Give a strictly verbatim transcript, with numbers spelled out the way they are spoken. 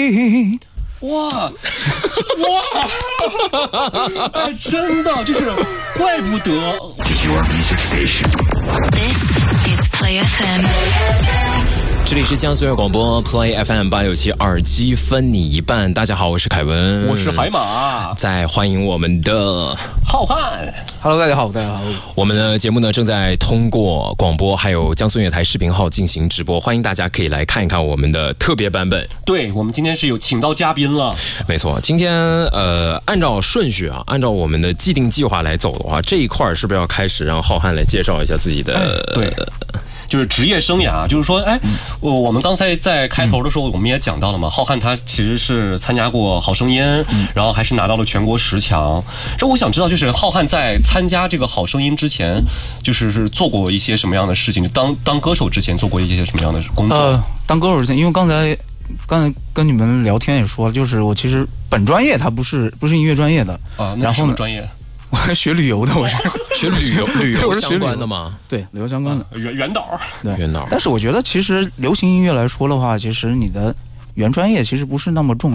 心。 哇哇！哎，真的就是，怪不得。 This is Play F M。 这里是江苏卫广播 Play F M 八六七，耳机分你一半。大家好，我是凯文， 我是海马， 再欢迎我们的浩瀚。 Hello， 大家好，大家好。 我们的节目呢正在通过广播还有江苏音乐台视频号进行直播，欢迎大家可以来看一看我们的特别版本。 对，我们今天是有请到嘉宾了。 没错，今天呃按照顺序啊，按照我们的既定计划来走的话，这一块是不是要开始让浩瀚来介绍一下自己的？ 哎、对。就是职业生涯，就是说，哎，我我们刚才在开头的时候，我们也讲到了嘛，浩瀚他其实是参加过《好声音》，然后还是拿到了全国十强。这我想知道，就是浩瀚在参加这个《好声音》之前，就是是做过一些什么样的事情？当当歌手之前做过一些什么样的工作？ 呃，当歌手之前，因为刚才刚才跟你们聊天也说了，就是我其实本专业他不是不是音乐专业的啊，那是什么专业？ 我还学旅游的，我是学旅游旅游相关的吗？ 对，旅游相关的。 原原导， 对原导。 但是我觉得，其实流行音乐来说的话，其实你的原专业其实不是那么重要。